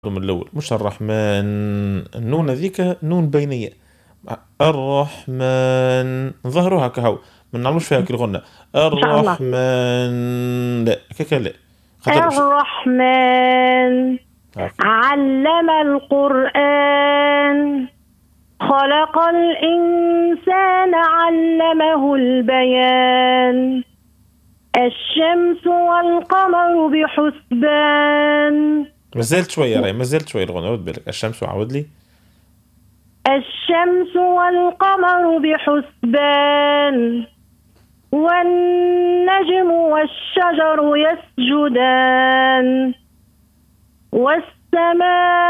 من الأول مش الرحمن. النون هذيك نون بينية. الرحمن نظهروها كهو، ما نعملوش فيها كل غنة. ان شاء الله. الرحمن لا كيكا لا، خاطر الرحمن هاك. علم القرآن، خلق الإنسان علمه البيان، الشمس والقمر بحسبان. مازالت شوية راهي، مازالت شوية الغنى، رد بالك. الشمس وعاود لي. الشمس والقمر بحسبان، والنجم والشجر يسجدان، والسماء